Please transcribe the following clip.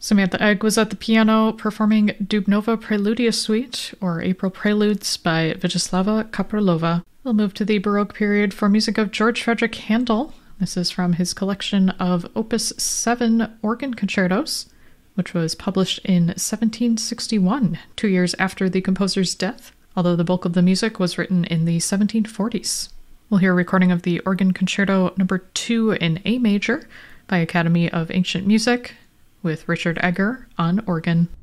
Samantha Egg was at the piano performing Dubnova Preludia Suite, or April Preludes, by Vyacheslava Kapralova. We'll move to the Baroque period for music of George Frederick Handel. This is from his collection of Opus 7 organ concertos, which was published in 1761, 2 years after the composer's death, although the bulk of the music was written in the 1740s. We'll hear a recording of the Organ Concerto No. 2 in A major by Academy of Ancient Music, with Richard Egger on organ.